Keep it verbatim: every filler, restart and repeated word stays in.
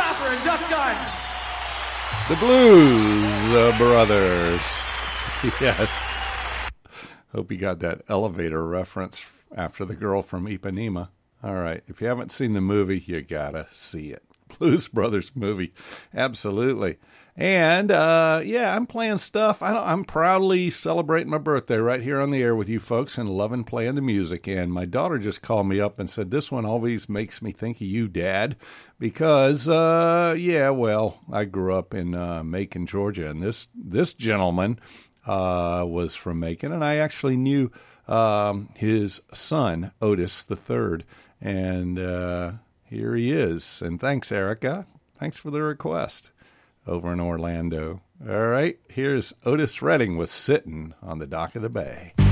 Clapper and Duck Dynamite. The Blues uh, Brothers. Yes. Hope you got that elevator reference after the girl from Ipanema. All right. If you haven't seen the movie, you gotta see it. Blues Brothers movie. Absolutely. And, uh, yeah, I'm playing stuff. I don't, I'm proudly celebrating my birthday right here on the air with you folks and loving playing the music. And my daughter just called me up and said, this one always makes me think of you, Dad, because, uh, yeah, well, I grew up in uh, Macon, Georgia, and this, this gentleman uh, was from Macon, and I actually knew um, his son, Otis the third, and uh, here he is. And thanks, Erica. Thanks for the request. Over in Orlando. All right, here's Otis Redding with Sittin' on the Dock of the Bay.